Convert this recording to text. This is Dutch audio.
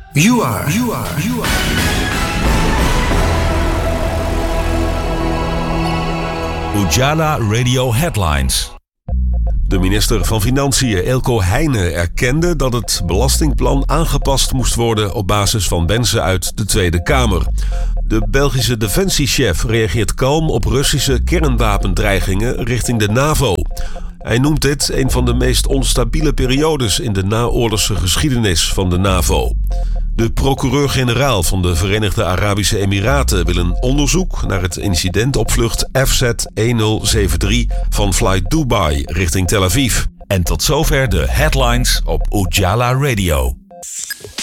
You are. Ujala Radio Headlines. De minister van Financiën Eelco Heijnen erkende dat het belastingplan aangepast moest worden op basis van wensen uit de Tweede Kamer. De Belgische defensiechef reageert kalm op Russische kernwapendreigingen richting de NAVO. Hij noemt dit een van de meest onstabiele periodes in de naoorlogse geschiedenis van de NAVO. De procureur-generaal van de Verenigde Arabische Emiraten wil een onderzoek naar het incident op vlucht FZ-1073 van Flight Dubai richting Tel Aviv. En tot zover de headlines op Ujala Radio.